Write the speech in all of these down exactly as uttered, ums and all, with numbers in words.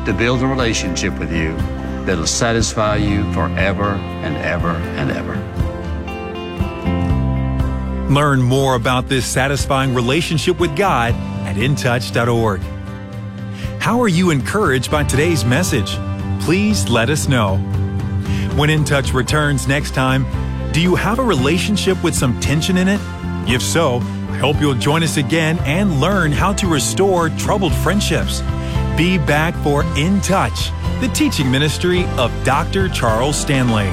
to build a relationship with you that'll satisfy you forever and ever and ever. Learn more about this satisfying relationship with God at in touch dot org. How are you encouraged by today's message? Please let us know. When In Touch returns next time, do you have a relationship with some tension in it? If so, I hope you'll join us again and learn how to restore troubled friendships. Be back for In Touch, the teaching ministry of Doctor Charles Stanley.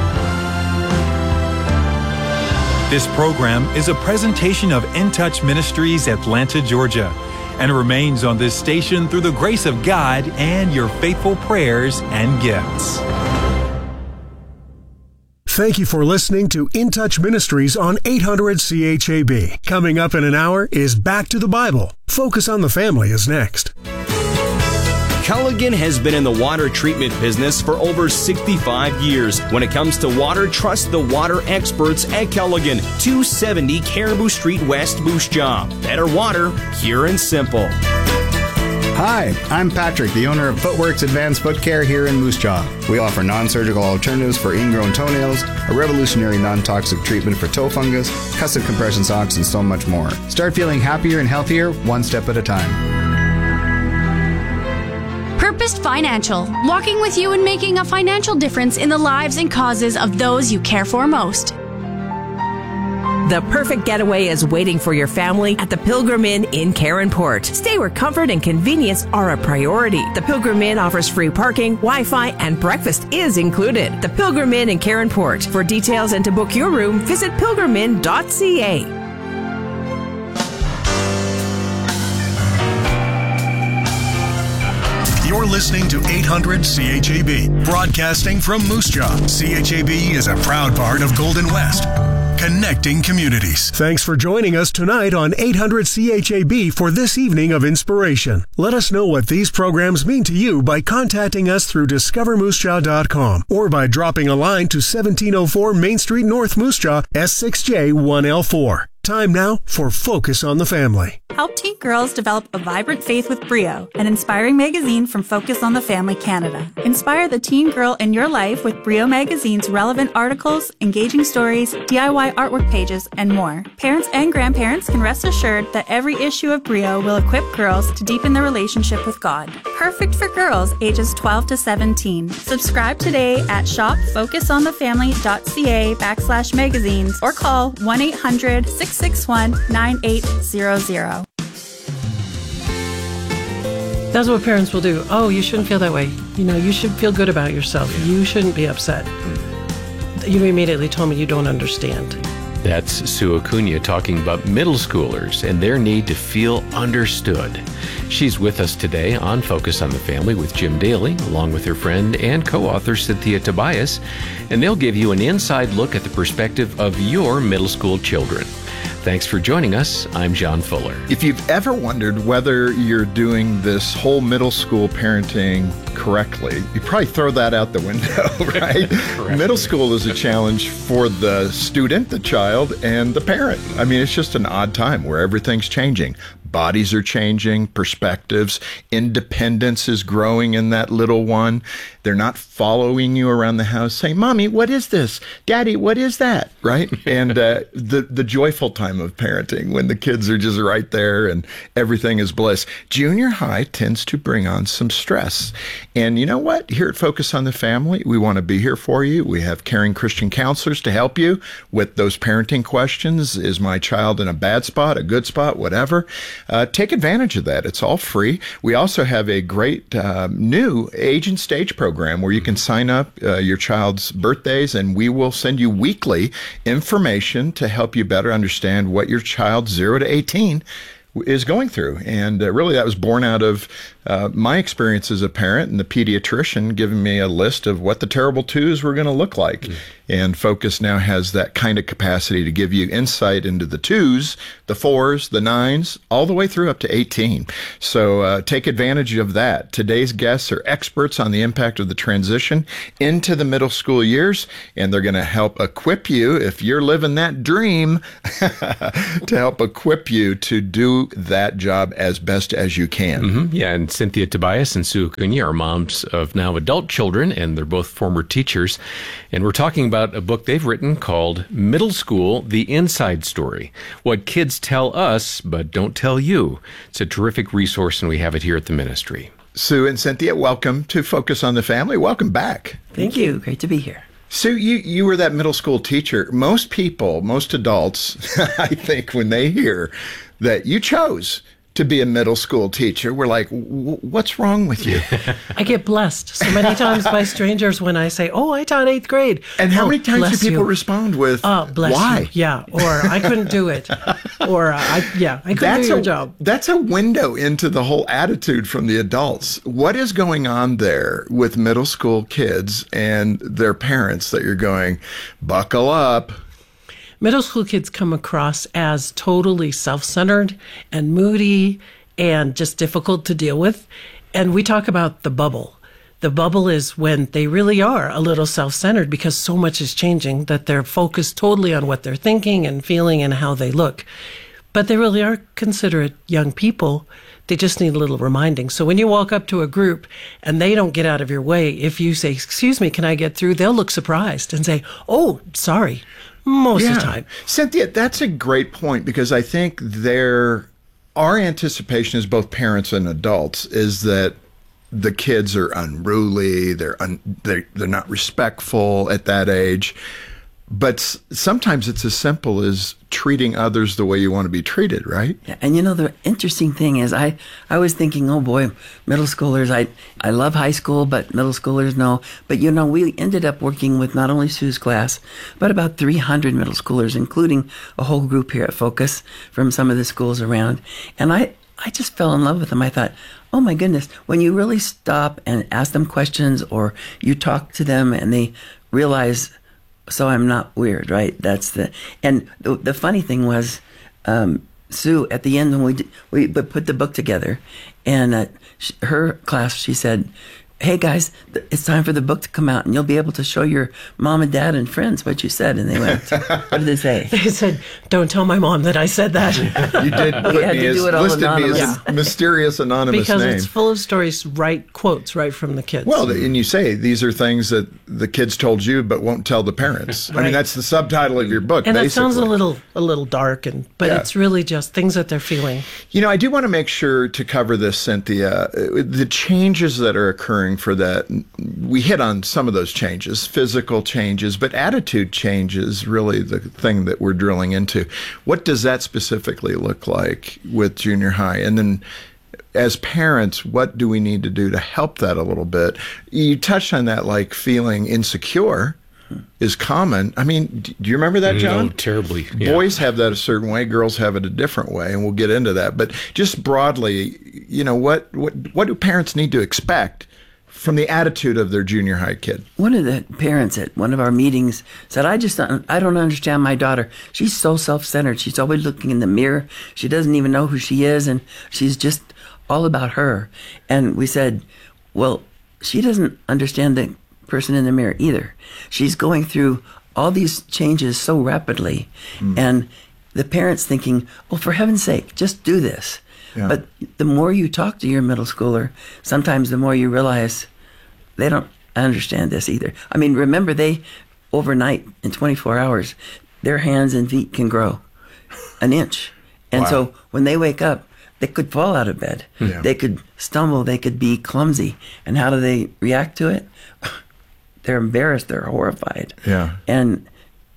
This program is a presentation of In Touch Ministries, Atlanta, Georgia, and remains on this station through the grace of God and your faithful prayers and gifts. Thank you for listening to In Touch Ministries on eight hundred C H A B. Coming up in an hour is Back to the Bible. Focus on the Family is next. Culligan has been in the water treatment business for over sixty-five years. When it comes to water, trust the water experts at Culligan. two seventy Caribou Street West, Moose Jaw. Better water, pure and simple. Hi, I'm Patrick, the owner of Footworks Advanced Foot Care here in Moose Jaw. We offer non-surgical alternatives for ingrown toenails, a revolutionary non-toxic treatment for toe fungus, custom compression socks, and so much more. Start feeling happier and healthier one step at a time. Purposed Financial, walking with you and making a financial difference in the lives and causes of those you care for most. The perfect getaway is waiting for your family at the Pilgrim Inn in Caronport. Stay where comfort and convenience are a priority. The Pilgrim Inn offers free parking, Wi-Fi, and breakfast is included. The Pilgrim Inn in Caronport. For details and to book your room, visit pilgrim inn dot c a. You're listening to eight hundred C H A B, broadcasting from Moose Jaw. C H A B is a proud part of Golden West, connecting communities. Thanks for joining us tonight on eight hundred C H A B for this evening of inspiration. Let us know what these programs mean to you by contacting us through discover moose jaw dot com or by dropping a line to seventeen oh four Main Street North, Moose Jaw, S six J one L four. Time now for Focus on the Family. Help teen girls develop a vibrant faith with Brio, an inspiring magazine from Focus on the Family Canada. Inspire the teen girl in your life with Brio Magazine's relevant articles, engaging stories, D I Y artwork pages, and more. Parents and grandparents can rest assured that every issue of Brio will equip girls to deepen their relationship with God. Perfect for girls ages twelve to seventeen. Subscribe today at shop focus on the family dot c a backslash magazines or call one eight hundred six six one nine eight zero zero. That's what parents will do. Oh, you shouldn't feel that way. You know, you should feel good about yourself. You shouldn't be upset. You immediately told me you don't understand. That's Sue Acuna talking about middle schoolers and their need to feel understood. She's with us today on Focus on the Family with Jim Daly, along with her friend and co-author Cynthia Tobias, and they'll give you an inside look at the perspective of your middle school children. Thanks for joining us. I'm John Fuller. If you've ever wondered whether you're doing this whole middle school parenting correctly, you probably throw that out the window, right? Middle school is a challenge for the student, the child, and the parent. I mean, it's just an odd time where everything's changing. Bodies are changing, perspectives, independence is growing in that little one. They're not following you around the house saying, Mommy, what is this? Daddy, what is that? Right? And uh, the, the joyful time of parenting when the kids are just right there and everything is bliss. Junior high tends to bring on some stress. And you know what? Here at Focus on the Family, we want to be here for you. We have caring Christian counselors to help you with those parenting questions. Is my child in a bad spot, a good spot, whatever? Uh, take advantage of that. It's all free. We also have a great uh, new age and stage program where you can sign up uh, your child's birthdays, and we will send you weekly information to help you better understand what your child zero to eighteen is going through. And uh, really that was born out of uh, my experience as a parent and the pediatrician giving me a list of what the terrible twos were going to look like. Mm. And Focus now has that kind of capacity to give you insight into the twos, the fours, the nines, all the way through up to eighteen. So uh, take advantage of that. Today's guests are experts on the impact of the transition into the middle school years, and they're going to help equip you, if you're living that dream, to help equip you to do that job as best as you can. Mm-hmm. Yeah, and Cynthia Tobias and Sue Acuna are moms of now adult children, and they're both former teachers. And we're talking about a book they've written called Middle School, The Inside Story, What Kids Tell Us But Don't Tell You. It's a terrific resource, and we have it here at the ministry. Sue and Cynthia, welcome to Focus on the Family. Welcome back. Thank you. Great to be here. Sue, you, you were that middle school teacher. Most people, most adults, I think, when they hear that you chose to be a middle school teacher, we're like, what's wrong with you? I get blessed so many times by strangers when I say, oh, I taught eighth grade. And how oh, many times do people you. respond with, oh, bless why? You. Yeah, or I couldn't do it. Or, uh, I yeah, I couldn't that's do your a, job. That's a window into the whole attitude from the adults. What is going on there with middle school kids and their parents that you're going, buckle up? Middle school kids come across as totally self-centered and moody and just difficult to deal with. And we talk about the bubble. The bubble is when they really are a little self-centered because so much is changing that they're focused totally on what they're thinking and feeling and how they look. But they really are considerate young people. They just need a little reminding. So when you walk up to a group and they don't get out of your way, if you say, excuse me, can I get through? They'll look surprised and say, oh, sorry. Most yeah. of the time. Cynthia, that's a great point because I think there, our anticipation as both parents and adults is that the kids are unruly, they're, un, they're, they're not respectful at that age. But sometimes it's as simple as treating others the way you want to be treated, right? Yeah, and you know, the interesting thing is I, I was thinking, oh boy, middle schoolers, I, I love high school, but middle schoolers, no. But you know, we ended up working with not only Sue's class, but about three hundred middle schoolers, including a whole group here at Focus from some of the schools around. And I, I just fell in love with them. I thought, oh my goodness, when you really stop and ask them questions or you talk to them and they realize, so I'm not weird, right? That's the, and the, the funny thing was, um, Sue, at the end when we did, we put the book together, and uh, she, her class, she said, hey guys, th- it's time for the book to come out and you'll be able to show your mom and dad and friends what you said. And they went, what did they say? They said, don't tell my mom that I said that. You did put we had me to as, do it all listed anonymous. me as a mysterious anonymous because name. Because it's full of stories, right, quotes right from the kids. Well, and you say these are things that the kids told you but won't tell the parents. Right. I mean, that's the subtitle of your book, and basically. that sounds a little a little dark, and but yeah. It's really just things that they're feeling. You know, I do want to make sure to cover this, Cynthia. The changes that are occurring for that, we hit on some of those changes, physical changes, but attitude changes, really the thing that we're drilling into. What does that specifically look like with junior high? And then as parents, what do we need to do to help that a little bit? You touched on that, like feeling insecure is common. I mean, do you remember that, John? No, terribly. Yeah. Boys have that a certain way, girls have it a different way, and we'll get into that. But just broadly, you know, what what what do parents need to expect from the attitude of their junior high kid? One of the parents at one of our meetings said, I just don't, I don't understand my daughter. She's so self-centered. She's always looking in the mirror. She doesn't even know who she is, and she's just all about her. And we said, well, she doesn't understand the person in the mirror either. She's going through all these changes so rapidly, mm. and the parents thinking, oh, for heaven's sake, just do this. Yeah. But the more you talk to your middle schooler, sometimes the more you realize they don't understand this either. I mean, remember, they, overnight, in twenty-four hours, their hands and feet can grow an inch. And wow. so when they wake up, they could fall out of bed. Yeah. They could stumble. They could be clumsy. And how do they react to it? They're embarrassed. They're horrified. Yeah. And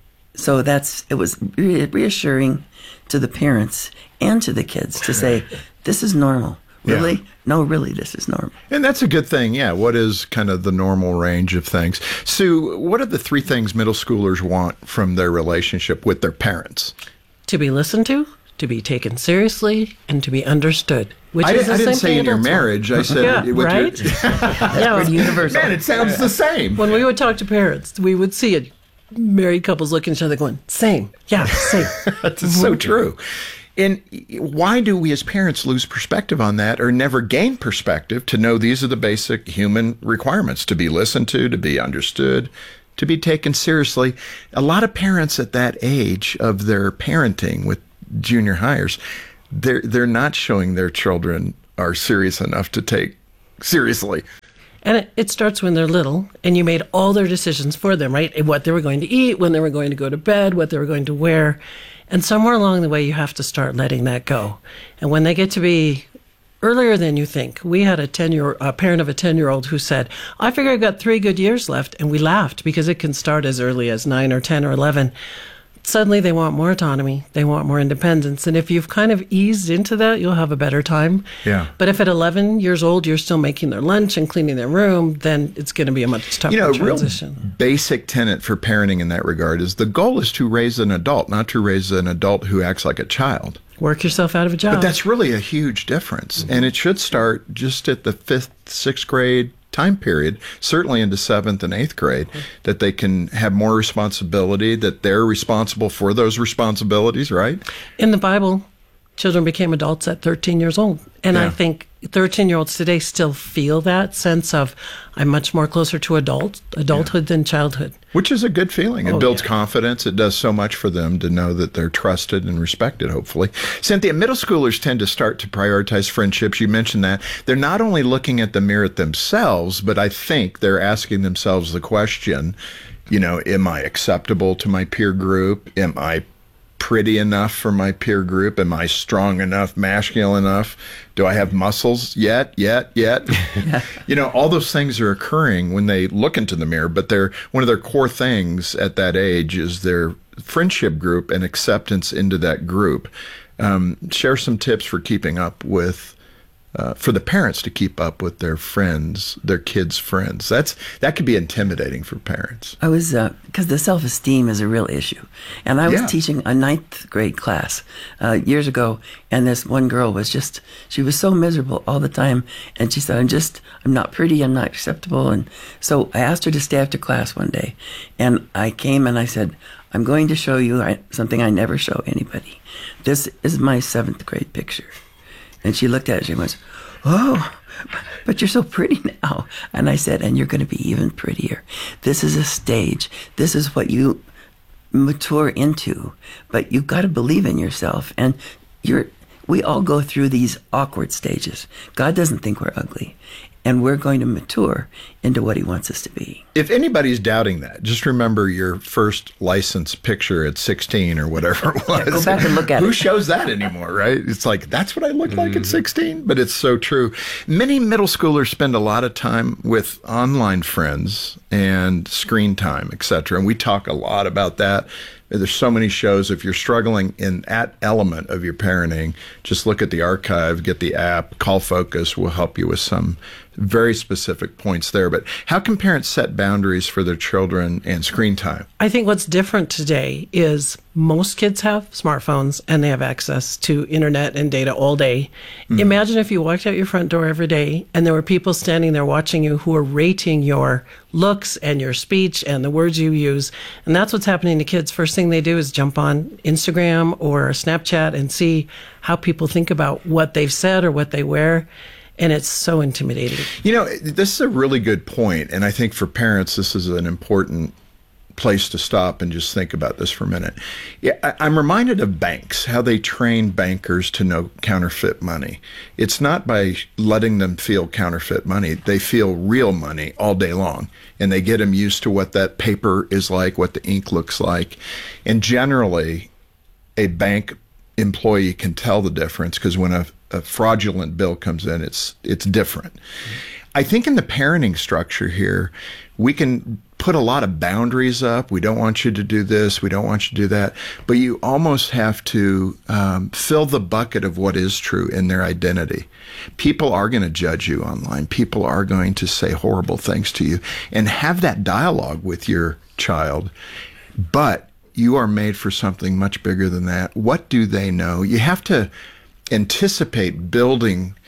so that's, it was re- reassuring to the parents and to the kids to say, this is normal. Really? Yeah. No, really, this is normal. And that's a good thing. Yeah. What is kind of the normal range of things? Sue, what are the three things middle schoolers want from their relationship with their parents? To be listened to, to be taken seriously, and to be understood. Which I, is the I didn't same say in your marriage. I said, yeah, with right? Your... yeah, universal. Man, it sounds the same. When we would talk to parents, we would see it married couples looking at each other going, same. Yeah, same. That's so true. And why do we as parents lose perspective on that or never gain perspective to know these are the basic human requirements, to be listened to, to be understood, to be taken seriously? A lot of parents at that age of their parenting with junior hires, they're, they're not showing their children are serious enough to take seriously. And it, it starts when they're little, and you made all their decisions for them, right? What they were going to eat, when they were going to go to bed, what they were going to wear. And somewhere along the way, you have to start letting that go. And when they get to be earlier than you think, we had a ten-year a parent of a ten-year-old who said, I figure I've got three good years left. And we laughed because it can start as early as nine or ten or eleven. Suddenly, they want more autonomy. They want more independence. And if you've kind of eased into that, you'll have a better time. Yeah. But if at eleven years old, you're still making their lunch and cleaning their room, then it's going to be a much tougher you know, transition. Real basic tenet for parenting in that regard is the goal is to raise an adult, not to raise an adult who acts like a child. Work yourself out of a job. But that's really a huge difference. Mm-hmm. And it should start just at the fifth, sixth grade time period, certainly into seventh and eighth grade, mm-hmm. that they can have more responsibility, that they're responsible for those responsibilities, right? In the Bible, children became adults at thirteen years old. And yeah. I think thirteen-year-olds today still feel that sense of, I'm much more closer to adult, adulthood yeah. than childhood. Which is a good feeling. It oh, builds yeah. confidence. It does so much for them to know that they're trusted and respected, hopefully. Cynthia, middle schoolers tend to start to prioritize friendships. You mentioned that. They're not only looking at the mirror at themselves, but I think they're asking themselves the question, you know, am I acceptable to my peer group? Am I pretty enough for my peer group? Am I strong enough, masculine enough? Do I have muscles yet, yet, yet? You know, all those things are occurring when they look into the mirror, but they're one of their core things at that age is their friendship group and acceptance into that group. Um, share some tips for keeping up with Uh, for the parents to keep up with their friends, their kids' friends. That's that could be intimidating for parents. I was, because uh, the self-esteem is a real issue. And I was Yeah. teaching a ninth grade class uh, years ago, and this one girl was just, she was so miserable all the time. And she said, I'm just, I'm not pretty, I'm not acceptable. And so I asked her to stay after class one day. And I came and I said, I'm going to show you something I never show anybody. This is my seventh grade picture. And she looked at it, she went, oh, but you're so pretty now. And I said, and you're going to be even prettier. This is a stage. This is what you mature into. But you've got to believe in yourself. And you're, we all go through these awkward stages. God doesn't think we're ugly. And we're going to mature into what he wants us to be. If anybody's doubting that, just remember your first license picture at sixteen or whatever it was. Yeah, go back and look at Who it. shows that anymore, right? It's like, that's what I looked like at sixteen? But it's so true. Many middle schoolers spend a lot of time with online friends and screen time, et cetera. And we talk a lot about that. There's so many shows. If you're struggling in that element of your parenting, just look at the archive, get the app. Call Focus will help you with some very specific points there. But how can parents set boundaries for their children and screen time? I think what's different today is most kids have smartphones and they have access to internet and data all day. Mm. Imagine if you walked out your front door every day and there were people standing there watching you who are rating your looks and your speech and the words you use. And that's what's happening to kids. First thing they do is jump on Instagram or Snapchat and see how people think about what they've said or what they wear. And it's so intimidating. You know, this is a really good point. And I think for parents, this is an important place to stop and just think about this for a minute. Yeah, I, I'm reminded of banks, how they train bankers to know counterfeit money. It's not by letting them feel counterfeit money. They feel real money all day long. And they get them used to what that paper is like, what the ink looks like. And generally, a bank employee can tell the difference because when a, a fraudulent bill comes in, it's it's different. Mm-hmm. I think in the parenting structure here, we can put a lot of boundaries up. We don't want you to do this. We don't want you to do that. But you almost have to um, fill the bucket of what is true in their identity. People are going to judge you online. People are going to say horrible things to you. And have that dialogue with your child. But you are made for something much bigger than that. What do they know? You have to anticipate building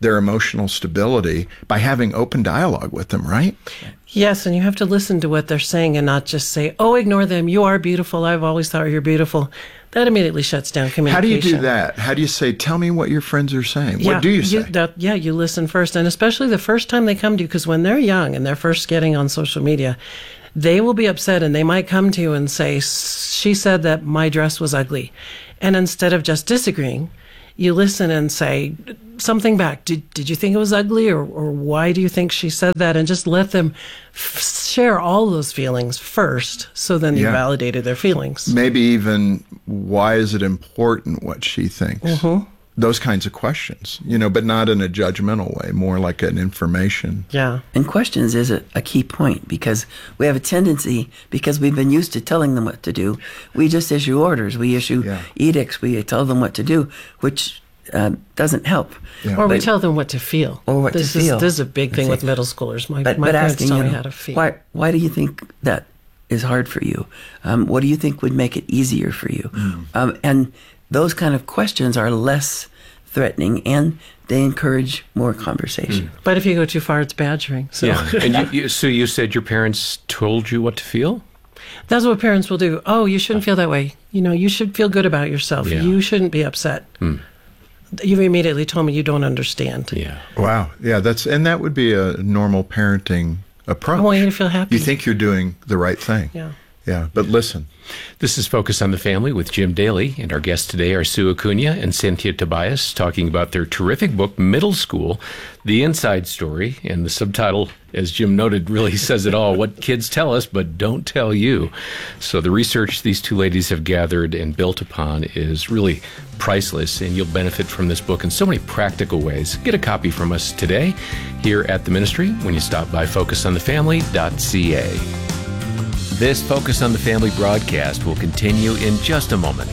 their emotional stability by having open dialogue with them, right? Yes, and you have to listen to what they're saying and not just say, oh, ignore them. You are beautiful. I've always thought you're beautiful. That immediately shuts down communication. How do you do that? How do you say, tell me what your friends are saying? Yeah, what do you say? You, that, yeah, you listen first, and especially the first time they come to you, because when they're young and they're first getting on social media, they will be upset, and they might come to you and say, she said that my dress was ugly. And instead of just disagreeing, you listen and say something back. Did did you think it was ugly, or, or why do you think she said that? And just let them f- share all those feelings first, so then you Yeah. validated their feelings. Maybe even, why is it important what she thinks? Mm-hmm. Those kinds of questions, you know, but not in a judgmental way, more like an information. Yeah. And questions is a, a key point, because we have a tendency, because we've been used to telling them what to do, we just issue orders, we issue Yeah. edicts, we tell them what to do, which uh, doesn't help. Yeah. Or we But- tell them what to feel. Or what this to is, feel. This is a big thing That's with it. middle schoolers. My, But, my but parents asking, tell you me know, how to feel. why, why do you think that is hard for you? Um, what do you think would make it easier for you? Mm. Um, and those kind of questions are less threatening, and they encourage more conversation. But if you go too far, it's badgering. So Yeah. And you, you, so you said your parents told you what to feel? that's what parents will do. Oh, you shouldn't feel that way. You know, you should feel good about yourself. Yeah. You shouldn't be upset. Hmm. You've immediately told me you don't understand. Yeah. Wow. Yeah, that's and that would be a normal parenting approach. I want you to feel happy. You think you're doing the right thing. Yeah. Yeah, but listen. This is Focus on the Family with Jim Daly, and our guests today are Sue Acuna and Cynthia Tobias, talking about their terrific book, Middle School, The Inside Story, and the subtitle, as Jim noted, really says it all, what kids tell us but don't tell you. So the research these two ladies have gathered and built upon is really priceless, and you'll benefit from this book in so many practical ways. Get a copy from us today here at the ministry when you stop by focus on the family dot c a. This Focus on the Family broadcast will continue in just a moment.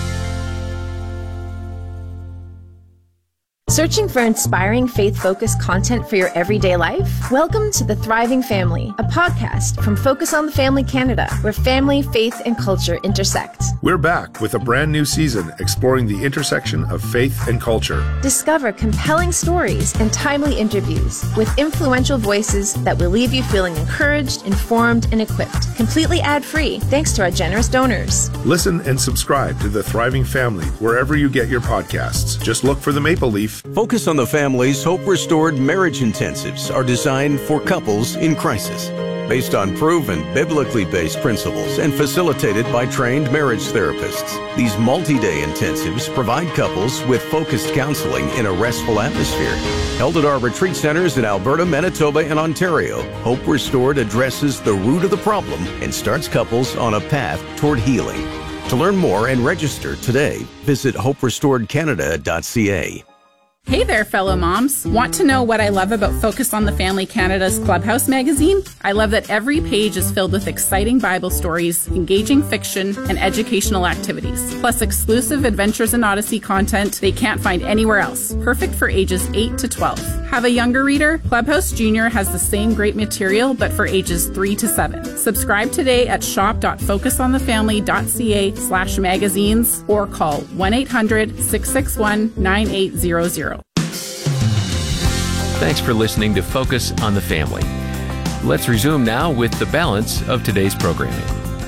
Searching for inspiring, faith-focused content for your everyday life? Welcome to The Thriving Family, a podcast from Focus on the Family Canada, where family, faith, and culture intersect. We're back with a brand new season exploring the intersection of faith and culture. Discover compelling stories and timely interviews with influential voices that will leave you feeling encouraged, informed, and equipped. Completely ad-free, thanks to our generous donors. Listen and subscribe to The Thriving Family wherever you get your podcasts. Just look for the maple leaf. Focus on the Family's Hope Restored Marriage Intensives are designed for couples in crisis. Based on proven, biblically based principles and facilitated by trained marriage therapists, these multi-day intensives provide couples with focused counseling in a restful atmosphere. Held at our retreat centers in Alberta, Manitoba, and Ontario, Hope Restored addresses the root of the problem and starts couples on a path toward healing. To learn more and register today, visit hope restored canada dot c a. Hey there, fellow moms. Want to know what I love about Focus on the Family Canada's Clubhouse magazine? I love that every page is filled with exciting Bible stories, engaging fiction, and educational activities, plus exclusive Adventures in Odyssey content they can't find anywhere else, perfect for ages eight to twelve. Have a younger reader? Clubhouse Junior has the same great material, but for ages three to seven. Subscribe today at shop dot focus on the family dot c a slash magazines or call one eight hundred, six six one, nine eight zero zero. Thanks for listening to Focus on the Family. Let's resume now with the balance of today's programming.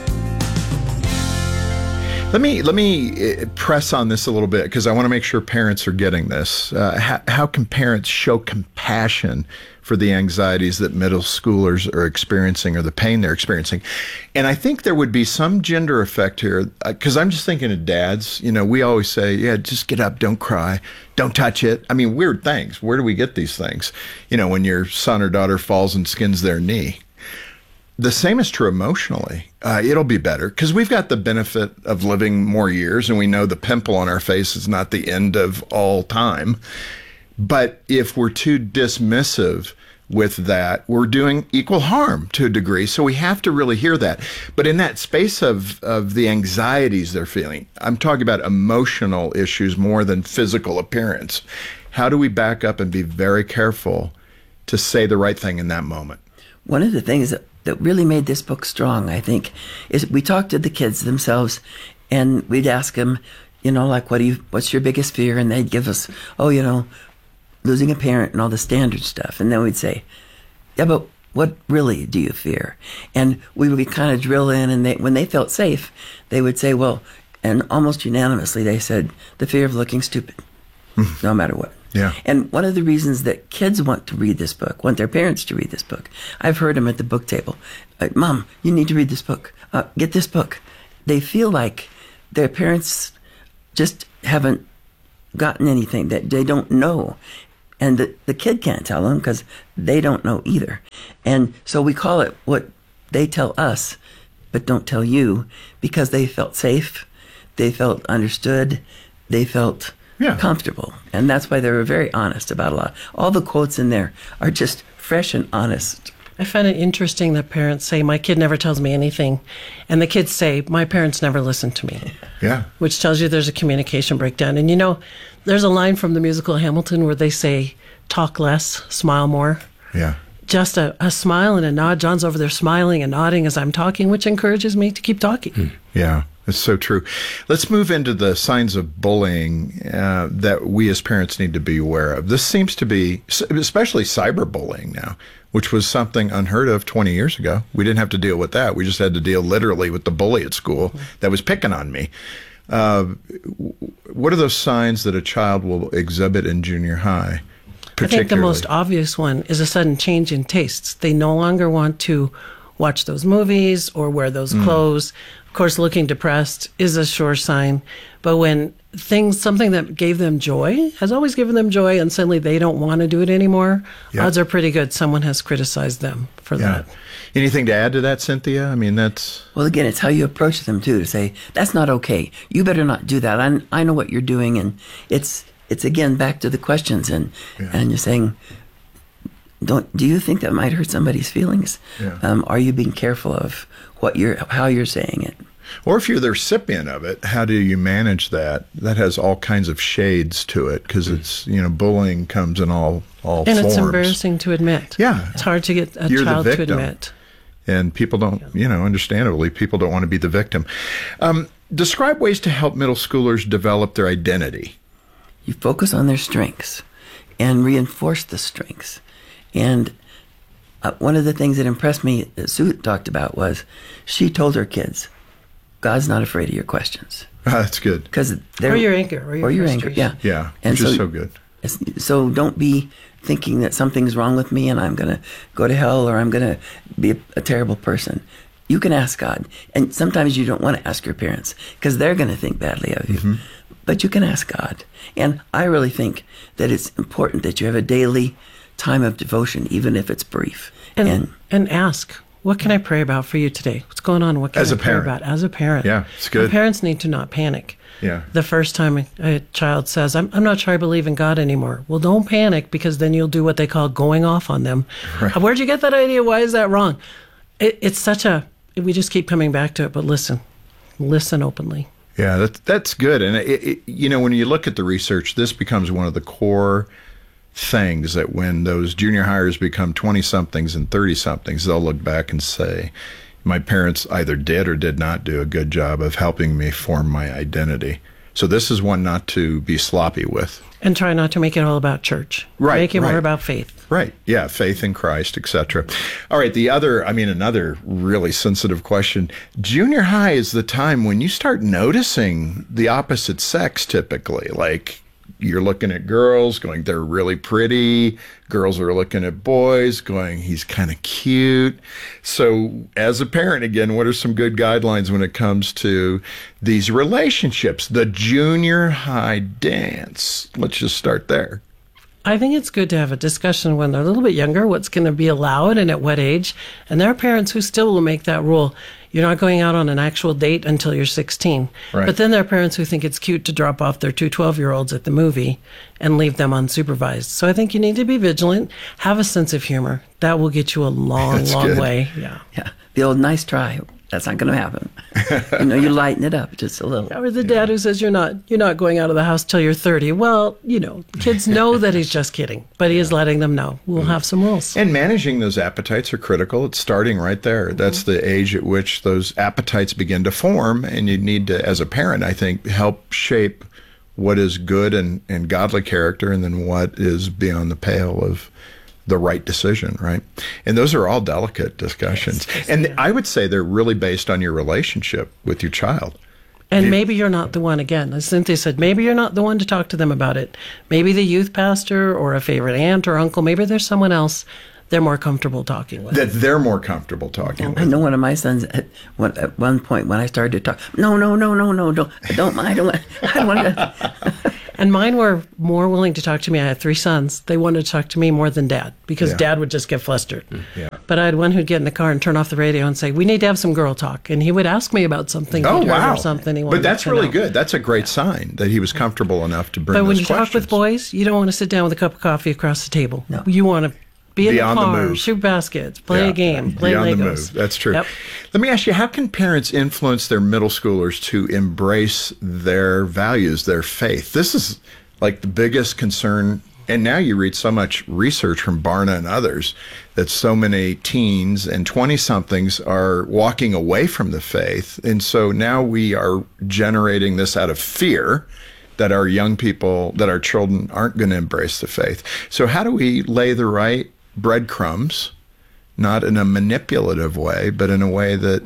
Let me let me press on this a little bit because I want to make sure parents are getting this. Uh, how, how can parents show compassion for the anxieties that middle schoolers are experiencing or the pain they're experiencing? And I think there would be some gender effect here because I'm just thinking of dads. You know, we always say, yeah, just get up, don't cry, don't touch it. I mean, weird things. Where do we get these things? You know, when your son or daughter falls and skins their knee. The same is true emotionally. Uh, it'll be better because we've got the benefit of living more years and we know the pimple on our face is not the end of all time. But if we're too dismissive with that, we're doing equal harm to a degree. So we have to really hear that. But in that space of, of the anxieties they're feeling, I'm talking about emotional issues more than physical appearance. How do we back up and be very careful to say the right thing in that moment? One of the things that that really made this book strong, I think, is we talked to the kids themselves and we'd ask them, you know, like, what do you, what's your biggest fear? And they'd give us, oh, you know, losing a parent and all the standard stuff. And then we'd say, yeah, but what really do you fear? And we would kind of drill in, and they, when they felt safe, they would say, well, and almost unanimously, they said, the fear of looking stupid, no matter what. Yeah. And one of the reasons that kids want to read this book, want their parents to read this book, I've heard them at the book table, like, Mom, you need to read this book. Uh, get this book. They feel like their parents just haven't gotten anything, that they don't know. And the, the kid can't tell them because they don't know either. And so we call it what they tell us, but don't tell you, because they felt safe, they felt understood, they felt yeah. comfortable. And that's why they were very honest about a lot. All the quotes in there are just fresh and honest. I find it interesting that parents say, my kid never tells me anything. And the kids say, my parents never listen to me. Yeah. Which tells you there's a communication breakdown. And you know, there's a line from the musical Hamilton where they say, talk less, smile more. Yeah. Just a, a smile and a nod. John's over there smiling and nodding as I'm talking, which encourages me to keep talking. Mm. Yeah, it's so true. Let's move into the signs of bullying uh, that we as parents need to be aware of. This seems to be, especially cyberbullying now, which was something unheard of twenty years ago. We didn't have to deal with that. We just had to deal literally with the bully at school that was picking on me. Uh, what are those signs that a child will exhibit in junior high? I think the most obvious one is a sudden change in tastes. They no longer want to watch those movies or wear those mm. clothes. Of course, looking depressed is a sure sign. But when things, something that gave them joy, has always given them joy, and suddenly they don't want to do it anymore, yep. odds are pretty good someone has criticized them for yeah. that. Anything to add to that, Cynthia? I mean, that's... Well, again, it's how you approach them, too, to say, that's not okay. You better not do that. I, I know what you're doing. And it's... It's again back to the questions, and yeah. and you're saying, "Don't do you think that might hurt somebody's feelings? Yeah. Um, are you being careful of what you're how you're saying it?" Or if you're the recipient of it, how do you manage that? That has all kinds of shades to it, because it's, you know, bullying comes in all all and forms. It's embarrassing to admit. Yeah, it's hard to get a you're child the to victim. admit. And people don't, you know, understandably, people don't want to be the victim. Um, describe ways to help middle schoolers develop their identity. You focus on their strengths and reinforce the strengths. And uh, one of the things that impressed me that Sue talked about was she told her kids, God's not afraid of your questions. Ah, that's good. Because or your anger. Or your, or your anger, yeah. Yeah, and which so, is so good. So don't be thinking that something's wrong with me and I'm going to go to hell or I'm going to be a, a terrible person. You can ask God. And sometimes you don't want to ask your parents because they're going to think badly of you. Mm-hmm. But you can ask God. And I really think that it's important that you have a daily time of devotion, even if it's brief. And and, and ask, what can I pray about for you today? What's going on? What can as I a pray parent. about as a parent? Yeah, it's good. And parents need to not panic. Yeah. The first time a child says, I'm, I'm not sure I believe in God anymore. Well, don't panic, because then you'll do what they call going off on them. Right. Where'd you get that idea? Why is that wrong? It, it's such a, we just keep coming back to it, but listen, listen openly. Yeah, that's, that's good. And, it, it, you know, when you look at the research, this becomes one of the core things that when those junior hires become twenty-somethings and thirty-somethings, they'll look back and say, my parents either did or did not do a good job of helping me form my identity. So this is one not to be sloppy with. And try not to make it all about church. Right. Make it right. more about faith. Right. Yeah. Faith in Christ, et cetera. All right. The other, I mean, another really sensitive question. Junior high is the time when you start noticing the opposite sex typically. Like you're looking at girls going, they're really pretty. Girls are looking at boys going, he's kind of cute. So as a parent, again, what are some good guidelines when it comes to these relationships? The junior high dance. Let's just start there. I think it's good to have a discussion when they're a little bit younger, what's going to be allowed and at what age. And there are parents who still will make that rule. You're not going out on an actual date until you're sixteen. Right. But then there are parents who think it's cute to drop off their two twelve-year-olds at the movie and leave them unsupervised. So I think you need to be vigilant, have a sense of humor. That will get you a long, That's long good. way. Yeah. Yeah. The old nice try. That's not going to happen. You know, you lighten it up just a little. Or the dad who says you're not you're not going out of the house till you're thirty. Well, you know, kids know that he's just kidding, but he is letting them know. We'll have some rules. And managing those appetites are critical. It's starting right there. Mm-hmm. That's the age at which those appetites begin to form, and you need to, as a parent, I think, help shape what is good and, and godly character, and then what is beyond the pale of the right decision, right? And those are all delicate discussions. Yes, yes, and yeah. I would say they're really based on your relationship with your child. And it, maybe you're not the one, again, as Cynthia said, maybe you're not the one to talk to them about it. Maybe the youth pastor or a favorite aunt or uncle, maybe there's someone else they're more comfortable talking with. That they're more comfortable talking I with. know one of my sons at one, at one point when I started to talk, no, no, no, no, no, don't, I don't, I don't, I don't want to. And mine were more willing to talk to me. I had three sons. They wanted to talk to me more than Dad because Yeah. Dad would just get flustered. Yeah. But I had one who'd get in the car and turn off the radio and say, we need to have some girl talk. And he would ask me about something. Oh, he'd heard wow. Or something he wanted But that's to really know. good. That's a great sign that he was comfortable enough to bring But when those you questions. talk with boys, you don't want to sit down with a cup of coffee across the table. No. You want to be in Be on the the car, move. shoot baskets, play Yeah. a game, play Be on Legos. the move. That's true. Yep. Let me ask you, how can parents influence their middle schoolers to embrace their values, their faith? This is like the biggest concern. And now you read so much research from Barna and others that so many teens and twenty-somethings are walking away from the faith. And so now we are generating this out of fear that our young people, that our children aren't going to embrace the faith. So how do we lay the right breadcrumbs, not in a manipulative way, but in a way that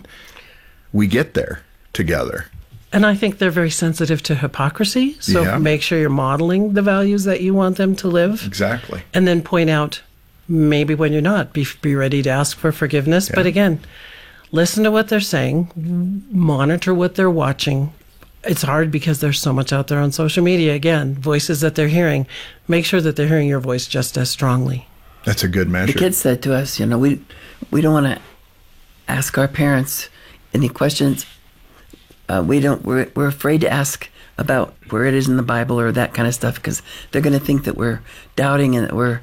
we get there together? And I think they're very sensitive to hypocrisy. So Yeah. make sure you're modeling the values that you want them to live. Exactly. And then point out maybe when you're not, be, be ready to ask for forgiveness. Yeah. But again, listen to what they're saying, monitor what they're watching. It's hard because there's so much out there on social media. Again, voices that they're hearing. Make sure that they're hearing your voice just as strongly. That's a good measure. The kids said to us, you know, we we don't want to ask our parents any questions. Uh, we don't. We're we're afraid to ask about where it is in the Bible or that kind of stuff because they're going to think that we're doubting and that we're,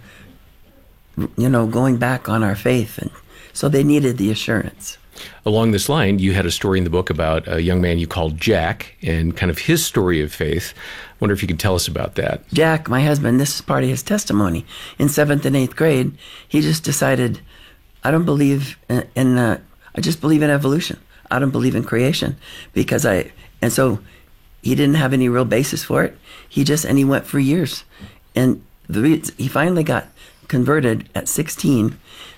you know, going back on our faith, and so they needed the assurance. Along this line, you had a story in the book about a young man you called Jack and kind of his story of faith. I wonder if you could tell us about that. Jack, my husband, this is part of his testimony. In seventh and eighth grade, he just decided, I don't believe in, in uh, I just believe in evolution. I don't believe in creation because I, and so he didn't have any real basis for it. He just, and he went for years. And the re- he finally got converted at sixteen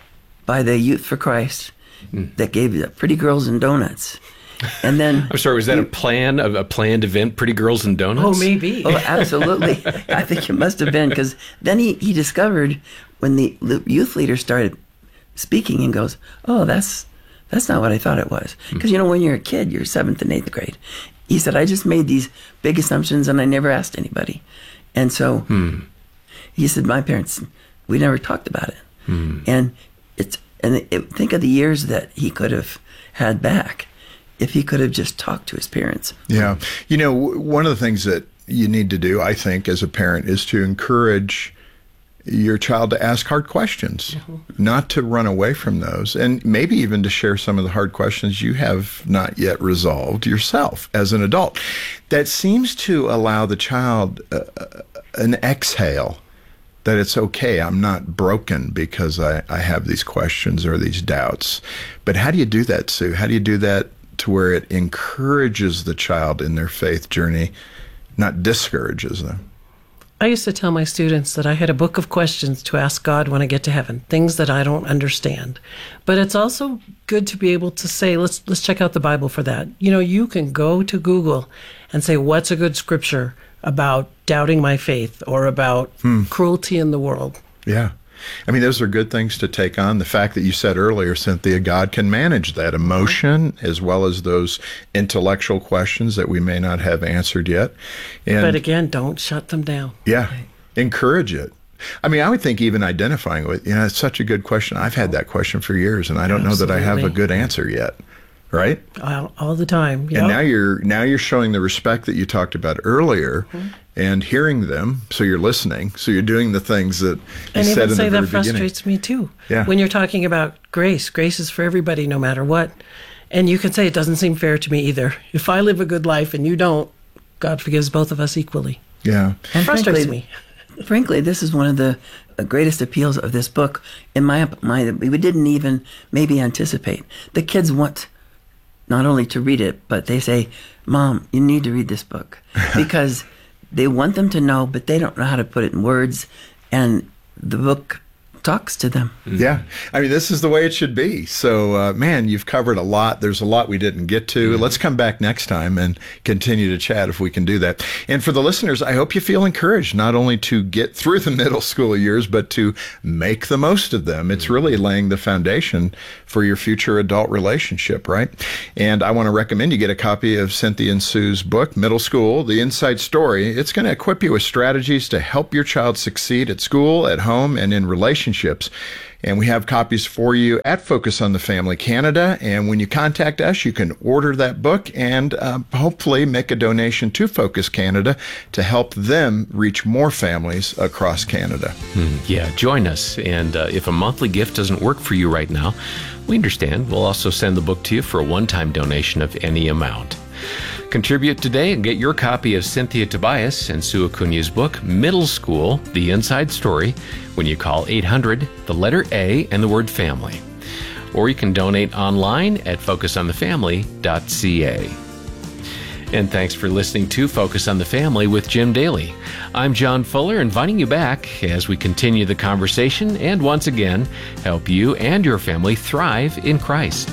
by the Youth for Christ mm. that gave the Pretty Girls and Donuts. And then I'm sorry, was that he, a plan, a, a planned event, Pretty Girls and Donuts? Oh, maybe. Oh, absolutely. I think it must have been because then he, he discovered when the youth leader started speaking and goes, oh, that's that's not what I thought it was. Because, you know, when you're a kid, you're seventh and eighth grade. He said, I just made these big assumptions and I never asked anybody. And so hmm. he said, my parents, we never talked about it. Hmm. And it's and it, think of the years that he could have had back if he could have just talked to his parents. Yeah. You know, one of the things that you need to do, I think, as a parent is to encourage your child to ask hard questions, mm-hmm. not to run away from those, and maybe even to share some of the hard questions you have not yet resolved yourself as an adult. That seems to allow the child uh, an exhale that it's okay, I'm not broken because I, I have these questions or these doubts. But how do you do that, Sue? How do you do that to where it encourages the child in their faith journey, not discourages them? I used to tell my students that I had a book of questions to ask God when I get to heaven, things that I don't understand. But it's also good to be able to say, let's let's check out the Bible for that. You know, you can go to Google and say, what's a good scripture about doubting my faith or about hmm. cruelty in the world? Yeah. I mean, those are good things to take on. The fact that you said earlier, Cynthia, God can manage that emotion as well as those intellectual questions that we may not have answered yet. And but again, don't shut them down. Yeah. Encourage it. I mean, I would think even identifying with, you know, it's such a good question. I've had that question for years, and I don't Absolutely. know that I have a good answer yet. Right? All, all the time. Yep. And now you're now you're showing the respect that you talked about earlier, mm-hmm. and hearing them. So you're listening. So you're doing the things that you and said in the say very that frustrates beginning. me too. Yeah. When you're talking about grace, grace is for everybody, no matter what. And you can say it doesn't seem fair to me either. If I live a good life and you don't, God forgives both of us equally. Yeah, and frustrates frankly, me. Frankly, this is one of the greatest appeals of this book. In my my, we didn't even maybe anticipate. The kids want not only to read it, but they say, Mom, you need to read this book because they want them to know, but they don't know how to put it in words. And the book talks to them. Yeah. I mean, this is the way it should be. So, uh, man, you've covered a lot. There's a lot we didn't get to. Mm-hmm. Let's come back next time and continue to chat if we can do that. And for the listeners, I hope you feel encouraged not only to get through the middle school years, but to make the most of them. It's really laying the foundation for your future adult relationship, right? And I want to recommend you get a copy of Cynthia and Sue's book, Middle School, The Inside Story. It's going to equip you with strategies to help your child succeed at school, at home, and in relationships. And we have copies for you at Focus on the Family Canada. And when you contact us, you can order that book and uh, hopefully make a donation to Focus Canada to help them reach more families across Canada. Mm, yeah, join us. And uh, if a monthly gift doesn't work for you right now, we understand. We'll also send the book to you for a one-time donation of any amount. Contribute today and get your copy of Cynthia Tobias and Sue Acuña's book, Middle School, The Inside Story, when you call eight hundred, the letter A, and the word family. Or you can donate online at focus on the family dot c a. And thanks for listening to Focus on the Family with Jim Daly. I'm John Fuller, inviting you back as we continue the conversation and once again, help you and your family thrive in Christ.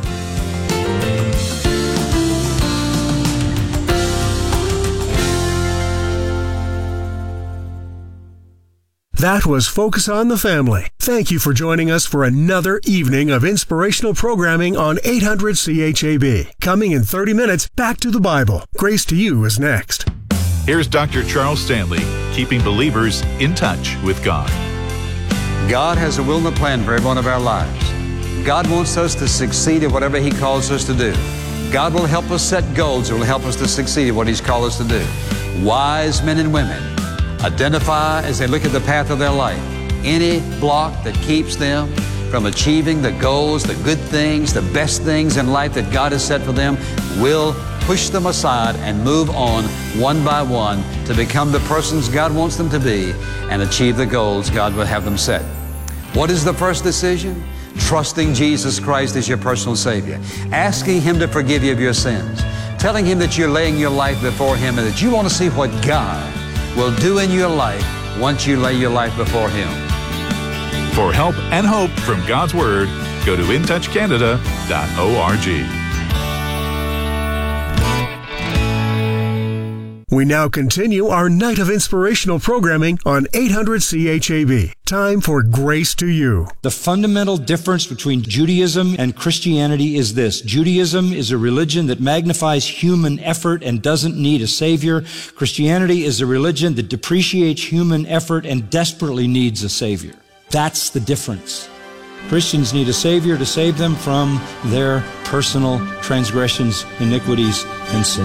That was Focus on the Family. Thank you for joining us for another evening of inspirational programming on eight hundred C H A B. Coming in thirty minutes, back to the Bible. Grace to You is next. Here's Doctor Charles Stanley, keeping believers in touch with God. God has a will and a plan for every one of our lives. God wants us to succeed at whatever He calls us to do. God will help us set goals that will help us to succeed at what He's called us to do. Wise men and women identify as they look at the path of their life any block that keeps them from achieving the goals, the good things, the best things in life that God has set for them, will push them aside and move on one by one to become the persons God wants them to be and achieve the goals God will have them set. What is the first decision? Trusting Jesus Christ as your personal Savior. Asking Him to forgive you of your sins. Telling Him that you're laying your life before Him and that you want to see what God will do in your life once you lay your life before Him. For help and hope from God's Word, go to in touch canada dot org. We now continue our night of inspirational programming on eight hundred C H A B. Time for Grace to You. The fundamental difference between Judaism and Christianity is this. Judaism is a religion that magnifies human effort and doesn't need a savior. Christianity is a religion that depreciates human effort and desperately needs a savior. That's the difference. Christians need a savior to save them from their personal transgressions, iniquities, and sins.